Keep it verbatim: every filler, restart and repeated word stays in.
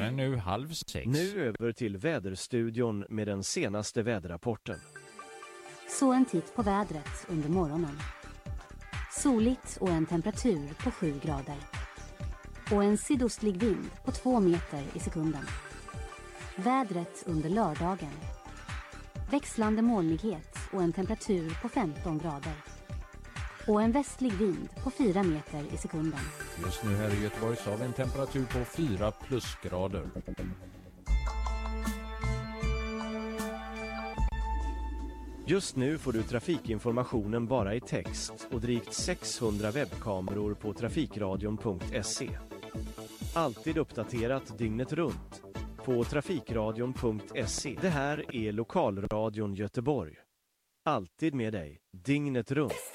är nu halv sex. Nu över till väderstudion med den senaste väderrapporten. Så en titt på vädret under morgonen. Soligt och en temperatur på sju grader. Och en sydostlig vind på två meter i sekunden. Vädret under lördagen. Växlande molnighet och en temperatur på femton grader. Och en västlig vind på fyra meter i sekunden. Just nu här i Göteborg så har vi en temperatur på fyra plusgrader. Just nu får du trafikinformationen bara i text och drygt sexhundra webbkameror på trafikradion punkt se. Alltid uppdaterat dygnet runt på trafikradion punkt se. Det här är Lokalradion Göteborg. Alltid med dig, dygnet runt.